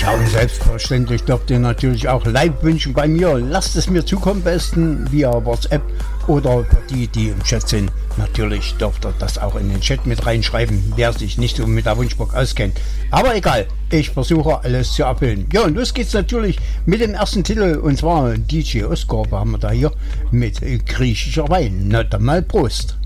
Ja, und selbstverständlich dürft ihr natürlich auch Live-Wünschen bei mir. Lasst es mir zukommen, besten via WhatsApp oder die im Chat sind. Natürlich dürft ihr das auch in den Chat mit reinschreiben, wer sich nicht so mit der Wunschbox auskennt. Aber egal, ich versuche alles zu abbilden. Ja, und los geht's natürlich mit dem ersten Titel, und zwar DJ Oscar haben wir da hier mit griechischer Wein. Na dann mal Prost.